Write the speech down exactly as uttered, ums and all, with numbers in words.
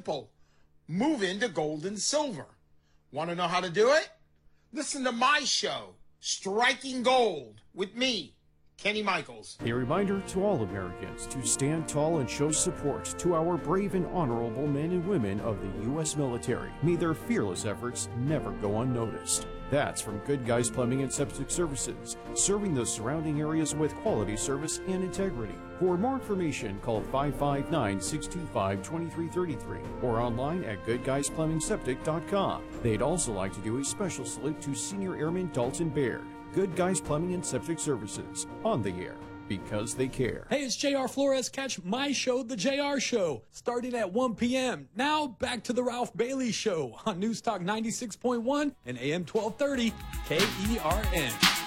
simple. Move into gold and silver. Want to know how to do it? Listen to my show, Striking Gold, with me, Kenny Michaels. A reminder to all Americans to stand tall and show support to our brave and honorable men and women of the U S military. May their fearless efforts never go unnoticed. That's from Good Guys Plumbing and Septic Services, serving the surrounding areas with quality service and integrity. For more information, call five five nine, six two five, two three three three or online at good guys plumbing septic dot com. They'd also like to do a special salute to Senior Airman Dalton Baird. Good Guys Plumbing and Septic Services, on the air because they care. Hey, it's J R Flores. Catch my show, The J R Show, starting at one p.m. Now back to the Ralph Bailey Show on News Talk ninety-six point one and A M twelve thirty K E R N.